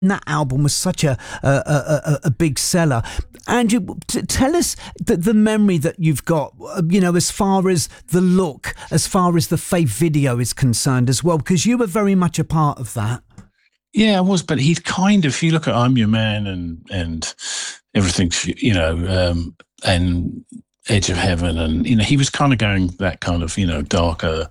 that album was such a big seller. And you tell us the memory that you've got, as far as the look, as far as the Faith video is concerned as well, because you were very much a part of that. Yeah, I was, but he's kind of, if you look at I'm Your Man and everything, and Edge of Heaven, and he was kind of going that kind of darker,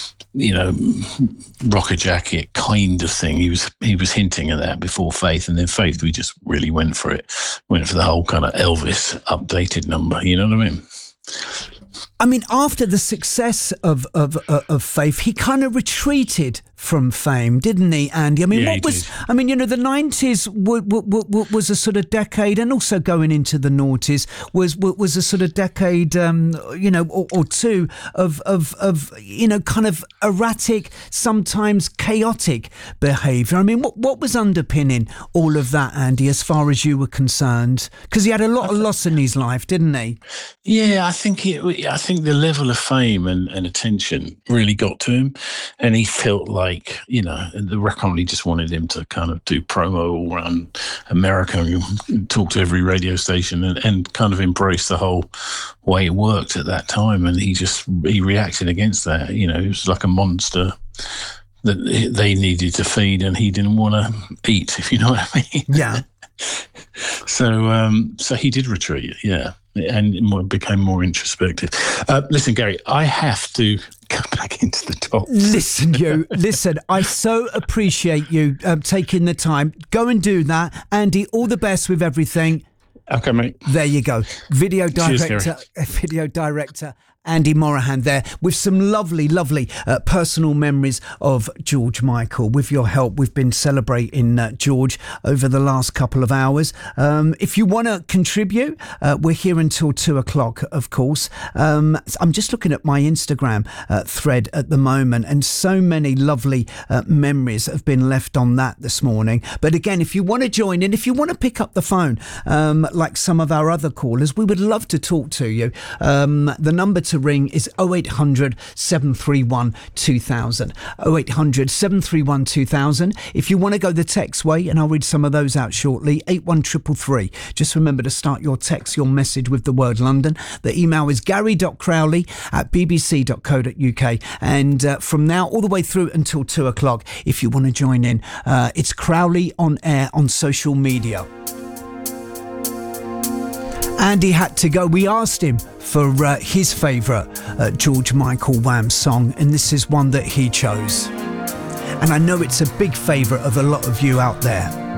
rocker jacket kind of thing. He was hinting at that before Faith, and then Faith, we just really went for the whole kind of Elvis updated number. You know what I mean? I mean, after the success of Faith, he kind of retreated from fame, didn't he, Andy? I mean, the 90s was a sort of decade, and also going into the noughties was a sort of decade, or two of kind of erratic, sometimes chaotic behaviour. I mean, what was underpinning all of that, Andy, as far as you were concerned? Because he had a lot of loss in his life, didn't he? Yeah, I think the level of fame and attention really got to him, and he felt like, the record company just wanted him to kind of do promo all around America and talk to every radio station and kind of embrace the whole way it worked at that time. And he reacted against that. He was like a monster that they needed to feed and he didn't want to eat, if you know what I mean. Yeah. So he did retreat, yeah, and became more introspective. Listen, Gary, I have to come back into the top. Listen, I so appreciate you taking the time. Go and do that. Andy, all the best with everything. Okay, mate. There you go. Video director Andy Morahan there with some lovely personal memories of George Michael. With your help, we've been celebrating George over the last couple of hours. If you want to contribute, we're here until 2:00, of course. I'm just looking at my Instagram thread at the moment, and so many lovely memories have been left on that this morning. But again, if you want to join in, if you want to pick up the phone, like some of our other callers, we would love to talk to you. The number to ring is 0800 731 2000. 0800 731 2000. If you want to go the text way, and I'll read some of those out shortly, 81333. Just remember to start your text, your message with the word London. The email is gary.crowley@bbc.co.uk. And from now all the way through until 2:00, if you want to join in, it's Crowley on air on social media. Andy had to go. We asked him for his favourite George Michael Wham song, and this is one that he chose. And I know it's a big favourite of a lot of you out there.